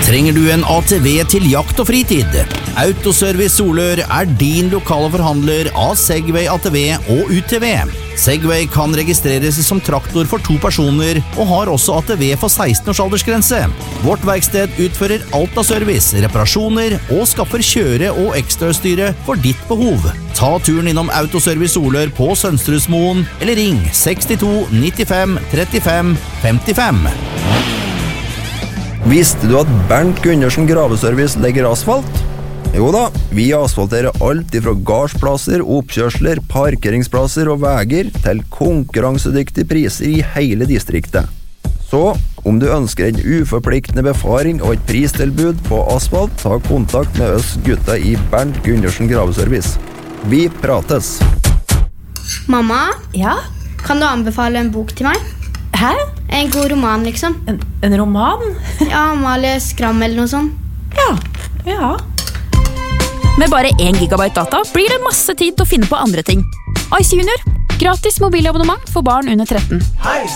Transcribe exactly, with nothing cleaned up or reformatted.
Trenger du en A T V til jakt og fritid? Autoservice Solør er din lokale forhandler av Segway A T V og U T V. Segway kan registreres som traktor for to personer, og har også A T V for seksten års aldersgrense. Vårt verksted utfører alt av service, reparasjoner og skaffer kjøre- og ekstrautstyret for ditt behov. Ta turen innom Autoservice Solør på Sønstrudsmoen, eller ring seks to nittifem trettifem femtifem. Visste du at Bernt Gundersen Graveservice legger asfalt? Jo da, vi asfalterer alt fra gardsplasser, oppkjørsler, parkeringsplasser og veger til konkurransedyktige priser i hele distriktet. Så, om du ønsker en uforpliktende befaring og et pristilbud på asfalt, ta kontakt med oss gutta i Bernt Gundersen Graveservice. Vi prates! Mamma? Ja? Kan du anbefale en bok til meg? Hæ? En god roman, liksom. En, en roman? Ja, Amalie Skram eller noe sånt. Ja, ja. Med bare én gigabyte data blir det masse tid til å finne på andre ting. Ice Junior. Gratis mobilabonnement for barn under tretten. Hei